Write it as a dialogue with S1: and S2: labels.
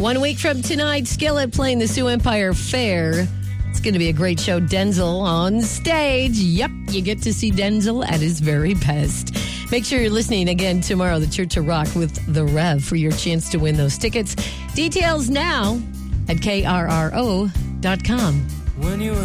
S1: 1 week from tonight, Skillet playing the Sioux Empire Fair. It's going to be a great show. Denzel on stage. Yep, you get to see Denzel at his very best. Make sure you're listening again tomorrow, the Church of Rock with The Rev, for your chance to win those tickets. Details now at krro.com.